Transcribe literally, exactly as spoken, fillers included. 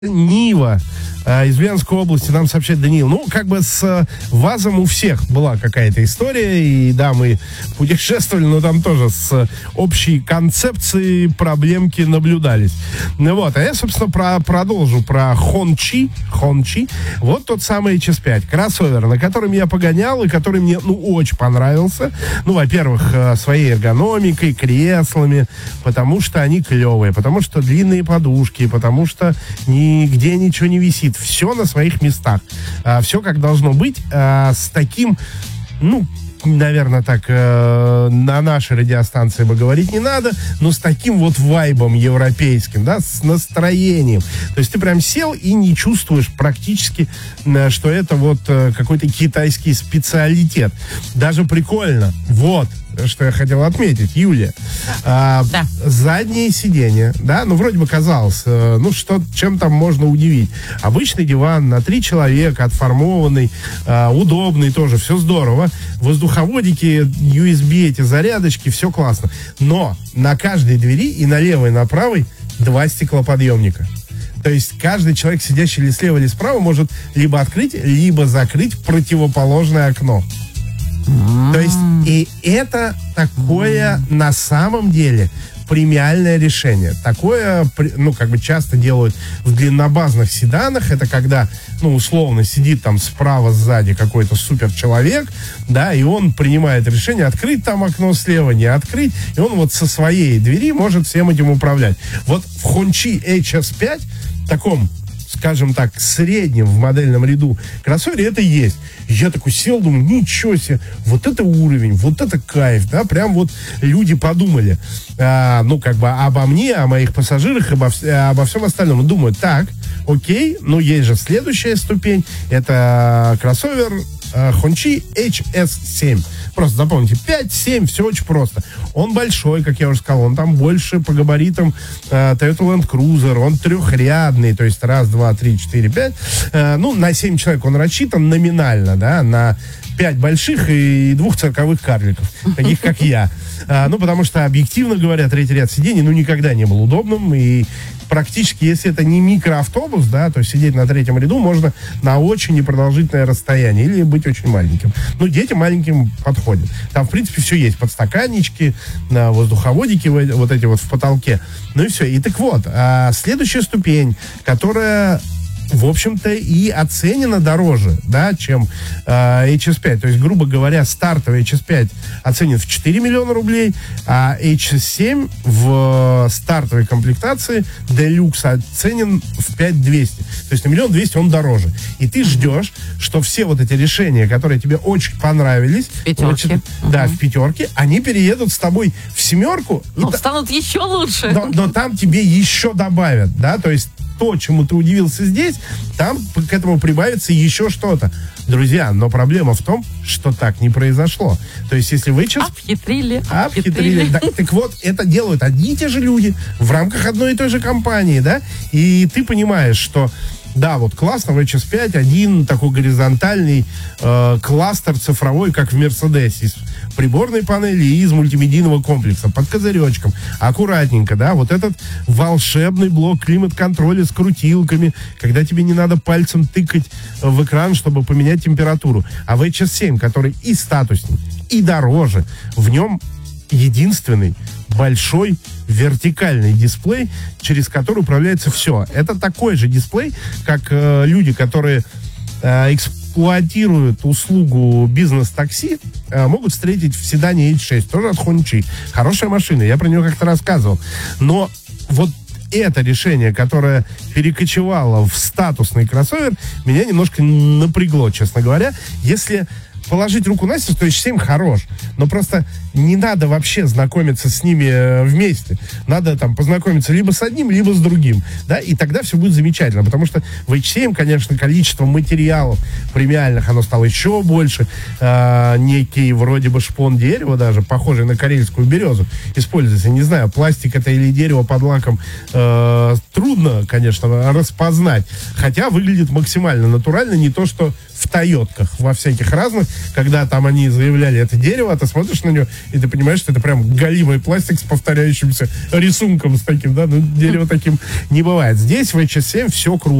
Нива э, из Ульяновской области, нам сообщает Даниил. Ну, как бы с э, ВАЗом у всех была какая-то история, и да, мы путешествовали, но там тоже с общей концепцией проблемки наблюдались. Ну вот, а я, собственно, про, продолжу про Хончи. Хончи. Вот тот самый эйч эс пять, кроссовер, на котором я погонял, и который мне, ну, очень понравился. Ну, во-первых, э, своей эргономикой, креслами, потому что они клевые, потому что длинные подушки, потому что не нигде ничего не висит. Все на своих местах. А, все как должно быть. А, с таким, ну, наверное, так э, на нашей радиостанции бы говорить не надо, но с таким вот вайбом европейским, да, с настроением. То есть ты прям сел и не чувствуешь практически, э, что это вот э, какой-то китайский специалитет. Даже прикольно. Вот что я хотел отметить, Юлия. А, да. Заднее сиденье, да, ну, вроде бы казалось, э, ну, что, чем там можно удивить. Обычный диван на три человека, отформованный, э, удобный тоже, все здорово. Воздуховодики, ю эс би, эти зарядочки, все классно. Но на каждой двери и на левой, и на правой два стеклоподъемника. То есть каждый человек, сидящий или слева, или справа, может либо открыть, либо закрыть противоположное окно. То есть, и это такое на самом деле премиальное решение. Такое, ну, как бы часто делают в длиннобазных седанах. Это когда, ну, условно, сидит там справа, сзади какой-то суперчеловек, да, и он принимает решение, открыть там окно слева, не открыть, и он вот со своей двери может всем этим управлять. Вот в Хончи эйч эс пять, таком, скажем так, среднем в модельном ряду кроссовере это есть. Я такой сел, думаю, ничего себе, вот это уровень, вот это кайф, да, прям вот люди подумали, а, ну, как бы обо мне, о моих пассажирах, обо, обо всем остальном. Думаю, так, окей, ну, есть же следующая ступень, это кроссовер Хончи эйч эс семь. Просто запомните, пять семь, все очень просто. Он большой, как я уже сказал, он там больше по габаритам э, Toyota Land Cruiser, он трехрядный, то есть раз, два, три, четыре, пять. Э, ну, на семь человек он рассчитан номинально, да, на пять больших и двух цирковых карликов, таких как я. А, ну, потому что, объективно говоря, третий ряд сидений, ну, никогда не был удобным, и практически, если это не микроавтобус, да, то сидеть на третьем ряду можно на очень непродолжительное расстояние или быть очень маленьким. Ну, детям маленьким подходит. Там, в принципе, все есть. Подстаканнички, воздуховодики вот эти вот в потолке. Ну и все. И так вот, а следующая ступень, которая, в общем-то, и оценена дороже, да, чем э, эйч эс пять. То есть, грубо говоря, стартовый эйч эс пять оценен в четыре миллиона рублей, а эйч эс семь в стартовой комплектации Deluxe оценен в пять тысяч двести. То есть на миллион двести он дороже. И ты ждешь, что все вот эти решения, которые тебе очень понравились, очень, угу. да, в пятерке, они переедут с тобой в семерку. Ну, станут та... еще лучше. Но, но там тебе еще добавят, да, то есть то, чему ты удивился здесь, там к этому прибавится еще что-то. Друзья, но проблема в том, что так не произошло. То есть, если вы сейчас... Обхитрили, обхитрили. Да, так вот, это делают одни и те же люди в рамках одной и той же компании, да? И ты понимаешь, что да, вот классно в эйч эс пять один такой горизонтальный э, кластер цифровой, как в Мерседесе, из приборной панели и из мультимедийного комплекса, под козыречком, аккуратненько, да, вот этот волшебный блок климат-контроля с крутилками, когда тебе не надо пальцем тыкать в экран, чтобы поменять температуру. А в эйч эс семь, который и статусней, и дороже, в нем единственный большой вертикальный дисплей, через который управляется все. Это такой же дисплей, как э, люди, которые э, эксплуатируют услугу бизнес-такси, э, могут встретить в седане эйч шесть, тоже от Хончи. Хорошая машина, я про нее как-то рассказывал. Но вот это решение, которое перекочевало в статусный кроссовер, меня немножко напрягло, честно говоря. Если положить руку на сердце, то эйч семь хорош, но просто не надо вообще знакомиться с ними вместе. Надо там познакомиться либо с одним, либо с другим, да, и тогда все будет замечательно, потому что в эйч семь, конечно, количество материалов премиальных, оно стало еще больше. А, некий вроде бы шпон дерева даже, похожий на карельскую березу, используется. Не знаю, пластик это или дерево под лаком, э, трудно, конечно, распознать, хотя выглядит максимально натурально, не то что в Тойотках, во всяких разных, когда там они заявляли это дерево, ты смотришь на него, и ты понимаешь, что это прям голимый пластик с повторяющимся рисунком с таким, да, ну, дерево таким не бывает. Здесь в эйч эс семь все круто.